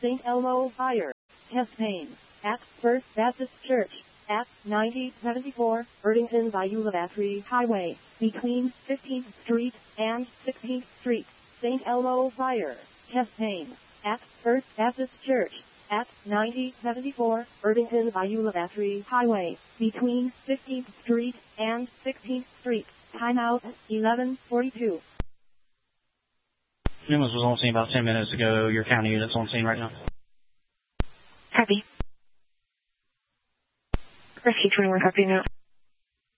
St. Elmo Fire. Campaign. At First Baptist Church. At 9074 Irvington Bayou Battery Highway. Between 15th Street and 16th Street. St. Elmo Fire. Campaign. At First Baptist Church. At 9074 Irvington Bayou Battery Highway. Between 15th Street and 16th Street. Timeout 11:42. Newman's was on scene about 10 minutes ago. Your county unit's on scene right now. Copy. Rescue 21, copy now.